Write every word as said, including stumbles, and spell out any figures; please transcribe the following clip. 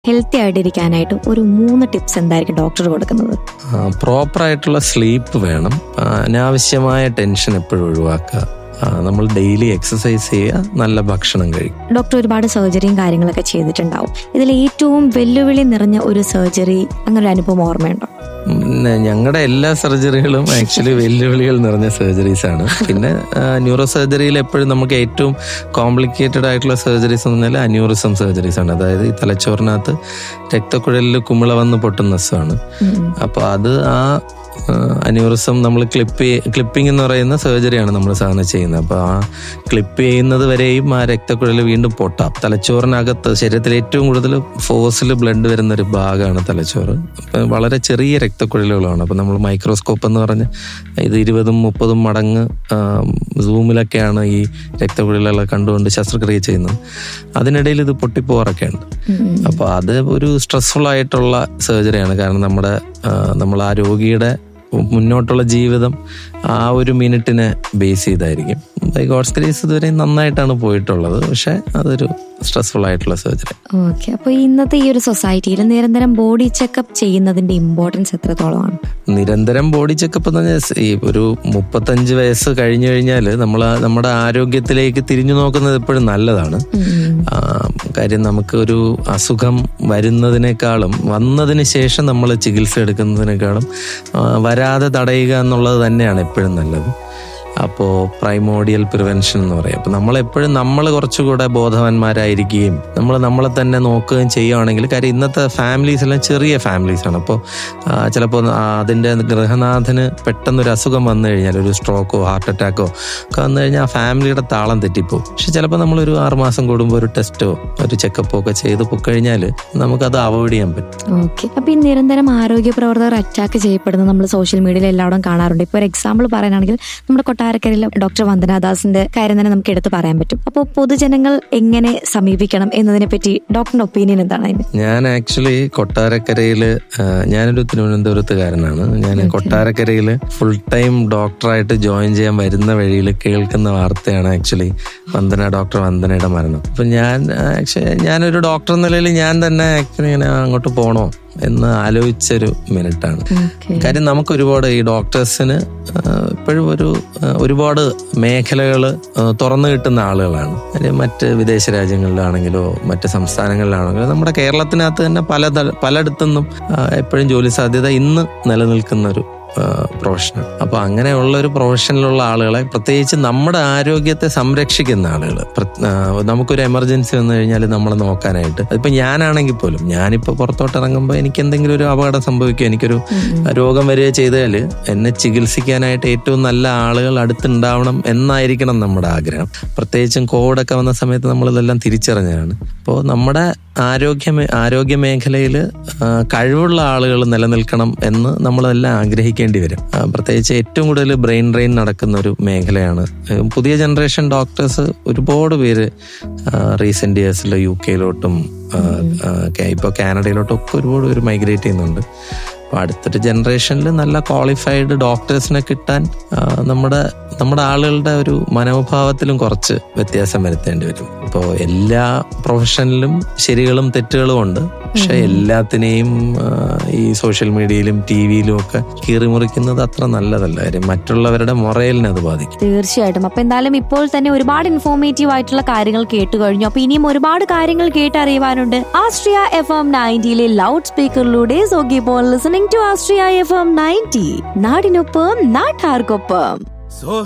Healthy ആയിട്ടിരിക്കാനായിട്ട് ഒരു മൂന്ന് tips എന്തായിരിക്കും ഡോക്ടർ കൊടുക്കുന്നത്? പ്രോപ്പറായിട്ടുള്ള സ്ലീപ്പ് വേണം, അനാവശ്യമായ ടെൻഷൻ എപ്പോഴും ഒഴിവാക്കുക, നമ്മൾ ഡെയിലി എക്സസൈസ് ചെയ്യുക, നല്ല ഭക്ഷണം കഴിക്കും. ഡോക്ടർ ഒരുപാട് സർജറിയും കാര്യങ്ങളൊക്കെ ചെയ്തിട്ടുണ്ടാവും. ഇതിൽ ഏറ്റവും വെല്ലുവിളി നിറഞ്ഞ ഒരു സർജറി അങ്ങനെ ഒരു അനുഭവം ഓർമ്മയുണ്ടോ? ഞങ്ങളുടെ എല്ലാ സർജറികളും ആക്ച്വലി വെല്ലുവിളികൾ നിറഞ്ഞ സർജറീസ് ആണ്. പിന്നെ ന്യൂറോ സർജറിയിൽ എപ്പോഴും നമുക്ക് ഏറ്റവും കോംപ്ലിക്കേറ്റഡ് ആയിട്ടുള്ള സർജറീസ് എന്ന് പറഞ്ഞാൽ അന്യൂറിസം സർജറീസ് ആണ്. അതായത് ഈ തലച്ചോറിനകത്ത് രക്തക്കുഴലിൽ കുമിള വന്ന് പൊട്ടുന്നതാണ്. അപ്പോൾ അത് ആ അന്യൂറിസം നമ്മൾ ക്ലിപ്പ് ക്ലിപ്പിംഗ് എന്ന് പറയുന്ന സർജറിയാണ് നമ്മൾ സാധാരണ ചെയ്യുന്നത്. അപ്പോൾ ആ ക്ലിപ്പ് ചെയ്യുന്നത് വരെയും ആ രക്തക്കുഴൽ വീണ്ടും പൊട്ടാം. തലച്ചോറിനകത്ത് ശരീരത്തിൽ ഏറ്റവും കൂടുതൽ ഫോഴ്സിൽ ബ്ലഡ് വരുന്ന ഒരു ഭാഗമാണ് തലച്ചോറ്. വളരെ ചെറിയ രക്തക്കുഴലുകളാണ്. അപ്പോൾ നമ്മൾ മൈക്രോസ്കോപ്പ് എന്ന് പറഞ്ഞ് ഇത് ഇരുപതും മുപ്പതും മടങ്ങ് സൂമിലൊക്കെയാണ് ഈ രക്തക്കുഴലുകളെ കണ്ടുകൊണ്ട് ശസ്ത്രക്രിയ ചെയ്യുന്നത്. അതിനിടയിൽ ഇത് പൊട്ടിപ്പോറൊക്കെ ഉണ്ട്. അപ്പോൾ അത് ഒരു സ്ട്രെസ്ഫുൾ ആയിട്ടുള്ള സർജറിയാണ്. കാരണം നമ്മുടെ നമ്മൾ ആ രോഗിയുടെ മുന്നോട്ടുള്ള ജീവിതം ആ ഒരു മിനിറ്റിനെ ബേസ് ചെയ്തായിരിക്കും. ബൈ ഗോഡ്സ് ഗ്രേസ് ഇതുവരെ നന്നായിട്ടാണ് പോയിട്ടുള്ളത്. പക്ഷെ അതൊരു സ്ട്രെസ്ഫുൾ ആയിട്ടുള്ള സർജറി. ഓക്കെ. അപ്പൊ ഇന്നത്തെ ഈ ഒരു സൊസൈറ്റിയിൽ നിരന്തരം ബോഡി ചെക്കപ്പ് ചെയ്യുന്നതിന്റെ ഇമ്പോർട്ടൻസ് എത്രത്തോളമാണ്? നിരന്തരം ബോഡി ചെക്കപ്പ് എന്ന് പറഞ്ഞാൽ ഈ ഒരു മുപ്പത്തഞ്ച് വയസ്സ് കഴിഞ്ഞു കഴിഞ്ഞാൽ നമ്മൾ നമ്മുടെ ആരോഗ്യത്തിലേക്ക് തിരിഞ്ഞു നോക്കുന്നത് എപ്പോഴും നല്ലതാണ്. കാര്യം നമുക്ക് ഒരു അസുഖം വരുന്നതിനേക്കാളും വന്നതിന് ശേഷം നമ്മൾ ചികിത്സ എടുക്കുന്നതിനേക്കാളും വരാതെ തടയുക എന്നുള്ളത് തന്നെയാണ് എപ്പോഴും നല്ലത്. അപ്പോൾ പ്രൈമോഡിയൽ പ്രിവെൻഷൻ എന്ന് പറയും. അപ്പോൾ നമ്മളെപ്പോഴും നമ്മൾ കുറച്ചുകൂടെ ബോധവാന്മാരായിരിക്കുകയും നമ്മൾ നമ്മളെ തന്നെ നോക്കുകയും ചെയ്യുകയാണെങ്കിൽ, കാര്യം ഇന്നത്തെ ഫാമിലീസ് എല്ലാം ചെറിയ ഫാമിലീസാണ്. അപ്പോൾ ചിലപ്പോൾ അതിൻ്റെ ഗൃഹനാഥന് പെട്ടെന്നൊരു അസുഖം വന്നു കഴിഞ്ഞാൽ, ഒരു സ്ട്രോക്കോ ഹാർട്ട് അറ്റാക്കോ ഒക്കെ വന്നു കഴിഞ്ഞാൽ ആ ഫാമിലിയുടെ താളം തെറ്റിപ്പോവും. പക്ഷെ ചിലപ്പോൾ നമ്മളൊരു ആറുമാസം കൂടുമ്പോൾ ഒരു ടെസ്റ്റോ ഒരു ചെക്കപ്പോ ഒക്കെ ചെയ്ത് പോയിക്കഴിഞ്ഞാൽ നമുക്കത് അവോയ്ഡ് ചെയ്യാൻ പറ്റും. ഓക്കെ. അപ്പോൾ ഈ നിരന്തരം ആരോഗ്യ പ്രവർത്തകർ അറ്റാക്ക് ചെയ്യപ്പെടുന്നത് നമ്മൾ സോഷ്യൽ മീഡിയയിൽ എല്ലായിടവും കാണാറുണ്ട്. ഇപ്പോൾ ഒരു എക്സാമ്പിൾ പറയാനാണെങ്കിൽ നമ്മുടെ കൊട്ടാരക്കരയിലെ ഡോക്ടർ വന്ദനാദാസിന്റെ കാര്യം തന്നെ നമുക്ക് എടുത്ത് പറയാൻ പറ്റും. അപ്പോൾ പൊതുജനങ്ങൾ എങ്ങനെ സമീപിക്കണം എന്നതിനെ പറ്റി ഡോക്ടറിന്റെ ഒപ്പീനിയൻ എന്താണ്? അതിന് ഞാൻ ആക്ച്വലി കൊട്ടാരക്കരയില് ഞാനൊരു തിരുവനന്തപുരത്തുകാരനാണ്. ഞാൻ കൊട്ടാരക്കരയില് ഫുൾ ടൈം ഡോക്ടറായിട്ട് ജോയിൻ ചെയ്യാൻ വരുന്ന വഴിയിൽ കേൾക്കുന്ന വാർത്തയാണ് ആക്ച്വലി വന്ദന ഡോക്ടർ വന്ദനയുടെ മരണം. അപ്പൊ ഞാൻ ആക്ച്വലി ഞാനൊരു ഡോക്ടർ എന്ന നിലയിൽ ഞാൻ തന്നെ ആക്ച്വലി ഇങ്ങനെ അങ്ങോട്ട് പോണോ എന്ന് ആലോചിച്ചൊരു മിനിറ്റാണ്. കാര്യം നമുക്ക് ഒരുപാട് ഈ ഡോക്ടേഴ്സിന് ഇപ്പോഴും ഒരു ഒരുപാട് മേഖലകൾ തുറന്നു കിട്ടുന്ന ആളുകളാണ്. മറ്റ് വിദേശ രാജ്യങ്ങളിലാണെങ്കിലോ മറ്റ് സംസ്ഥാനങ്ങളിലാണെങ്കിലോ നമ്മുടെ കേരളത്തിനകത്ത് തന്നെ പല പലയിടത്തുനിന്നും എപ്പോഴും ജോലി സാധ്യത ഇന്ന് നിലനിൽക്കുന്ന ഒരു പ്രൊഫഷണൽ. അപ്പൊ അങ്ങനെയുള്ള ഒരു പ്രൊഫഷനിലുള്ള ആളുകളെ, പ്രത്യേകിച്ച് നമ്മുടെ ആരോഗ്യത്തെ സംരക്ഷിക്കുന്ന ആളുകൾ, നമുക്കൊരു എമർജൻസി വന്നു കഴിഞ്ഞാൽ നമ്മളെ നോക്കാനായിട്ട്, അതിപ്പോ ഞാനാണെങ്കിൽ പോലും ഞാനിപ്പോ പുറത്തോട്ട് ഇറങ്ങുമ്പോൾ എനിക്ക് എന്തെങ്കിലും ഒരു അപകടം സംഭവിക്കുക, എനിക്കൊരു രോഗം വരിക ചെയ്താൽ എന്നെ ചികിത്സിക്കാനായിട്ട് ഏറ്റവും നല്ല ആളുകൾ അടുത്തുണ്ടാവണം എന്നായിരിക്കണം നമ്മുടെ ആഗ്രഹം. പ്രത്യേകിച്ചും കോവിഡൊക്കെ വന്ന സമയത്ത് നമ്മളിതെല്ലാം തിരിച്ചറിഞ്ഞതാണ്. അപ്പോൾ നമ്മുടെ ആരോഗ്യ ആരോഗ്യ മേഖലയിൽ കഴിവുള്ള ആളുകൾ നിലനിൽക്കണം എന്ന് നമ്മളെല്ലാം ആഗ്രഹിക്കേണ്ടി വരും. പ്രത്യേകിച്ച് ഏറ്റവും കൂടുതൽ ബ്രെയിൻ ഡ്രെയിൻ നടക്കുന്ന ഒരു മേഖലയാണ്. പുതിയ ജനറേഷൻ ഡോക്ടേഴ്സ് ഒരുപാട് പേര് റീസെന്റ് ഇയേഴ്സിൽ യു കെയിലോട്ടും ഇപ്പോൾ കാനഡയിലോട്ടും ഒക്കെ ഒരുപാട് പേര് മൈഗ്രേറ്റ് ചെയ്യുന്നുണ്ട്. അപ്പോൾ അടുത്തൊരു ജനറേഷനിൽ നല്ല ക്വാളിഫൈഡ് ഡോക്ടേഴ്സിനെ കിട്ടാൻ നമ്മുടെ നമ്മുടെ ആളുകളുടെ ഒരു മനോഭാവത്തിലും കുറച്ച് വ്യത്യാസം വരുത്തേണ്ടി വരും. ഇപ്പോൾ എല്ലാ പ്രൊഫഷനിലും ശരികളും തെറ്റുകളും ഉണ്ട്. പക്ഷെ എല്ലാത്തിനെയും ഈ സോഷ്യൽ മീഡിയയിലും ടി വിയിലും ഒക്കെ കീറിമുറിക്കുന്നത് അത്ര നല്ലതല്ല. കാര്യം മറ്റുള്ളവരുടെ മൊറലിനെ അത് ബാധിക്കും. തീർച്ചയായിട്ടും. അപ്പൊ എന്തായാലും ഇപ്പോൾ തന്നെ ഒരുപാട് ഇൻഫോർമേറ്റീവ് ആയിട്ടുള്ള കാര്യങ്ങൾ കേട്ടു കഴിഞ്ഞു. അപ്പൊ ഇനിയും ഒരുപാട് കാര്യങ്ങൾ കേട്ടറിയുവാനുണ്ട്. Austria F M നയൻറ്റിയിലെ loud സ്പീക്കറിലൂടെ so keep on listening to Austria F M ninety. നാടിനൊപ്പം നാട്ടാർക്കൊപ്പം.